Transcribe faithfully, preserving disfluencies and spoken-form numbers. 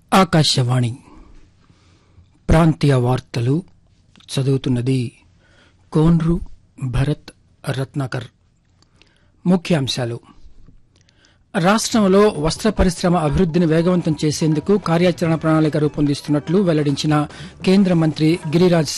ఆకాశవాణి ప్రాంతీయ వార్తలు చదువుతున్నది కోన్రు భరత్ రత్నాకర్. ముఖ్యాంశాలు: రాష్టంలో వస్త్ర పరిశ్రమ అభివృద్దిని వేగవంతం చేసేందుకు కార్యాచరణ ప్రణాళిక రూపొందిస్తున్నట్లు వెల్లడించిన కేంద్ర మంత్రి గిరిరాజ్